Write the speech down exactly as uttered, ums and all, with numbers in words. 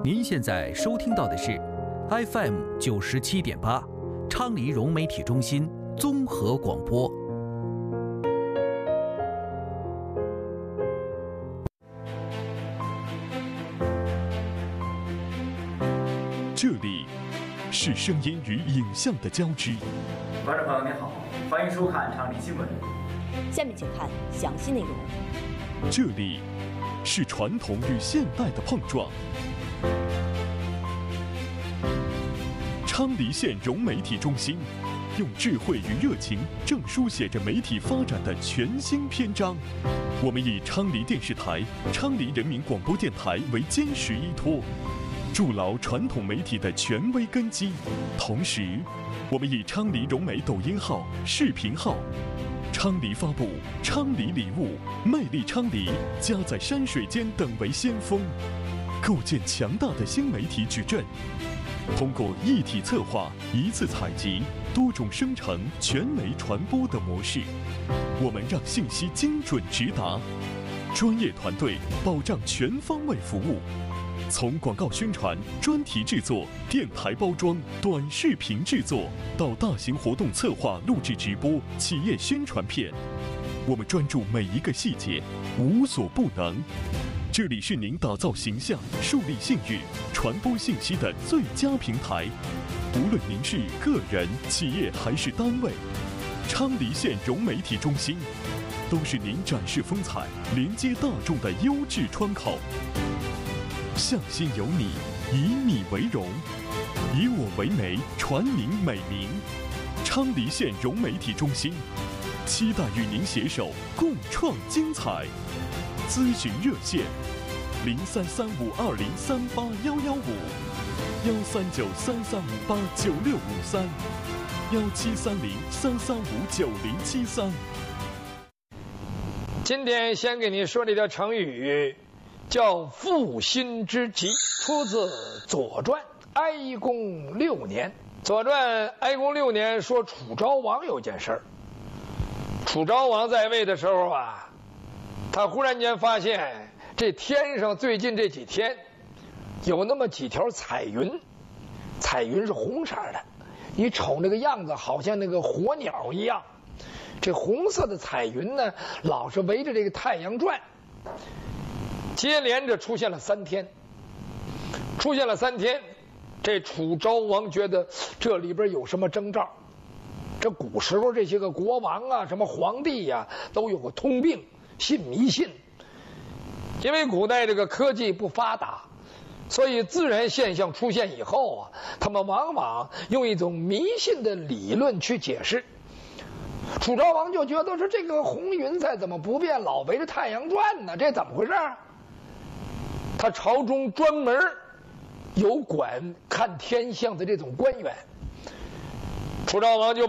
您现在收听到的是 F M 九十七点八，昌黎融媒体中心综合广播。 这里是声音与影像的交织。 观众朋友您好，欢迎收看昌黎新闻。 下面请看详细内容。 这里是传统与现代的碰撞。昌黎县融媒体中心用智慧与热情，正书写着媒体发展的全新篇章。我们以昌黎电视台、昌黎人民广播电台为坚实依托，筑牢传统媒体的权威根基。同时，我们以昌黎融媒抖音号、视频号、昌黎发布、昌黎礼物、魅力昌黎、家在山水间等为先锋，构建强大的新媒体矩阵。通过一体策划、一次采集、多种生成、全媒传播的模式，我们让信息精准直达，专业团队保障全方位服务。从广告宣传、专题制作、电台包装、短视频制作，到大型活动策划、录制直播、企业宣传片，我们专注每一个细节，无所不能。这里是您打造形象、树立信誉、传播信息的最佳平台。无论您是个人、企业还是单位，昌黎县融媒体中心都是您展示风采、连接大众的优质窗口。向心有你，以你为荣，以我为媒，传您美名。昌黎县融媒体中心，期待与您携手共创精彩。咨询热线：零三三五二零三八幺幺五，幺三九三三五八九六五三，幺七三零三三五九零七三。 今天先给您说这条成语，叫负心之疾，出自《左传》哀公六年。《左传》哀公六年说楚昭王有件事儿。楚昭王在位的时候啊，他忽然间发现这天上最近这几天有那么几条彩云，彩云是红色的，你瞅那个样子好像那个火鸟一样。这红色的彩云呢，老是围着这个太阳转。接连着出现了三天，出现了三天，这楚昭王觉得这里边有什么征兆。这古时候这些个国王啊，什么皇帝呀、啊，都有个通病，信迷信。因为古代这个科技不发达，所以自然现象出现以后啊，他们往往用一种迷信的理论去解释。楚昭王就觉得说，这个红云彩怎么不变，老围着太阳转呢？这怎么回事？他朝中专门有管看天象的这种官员，楚昭王就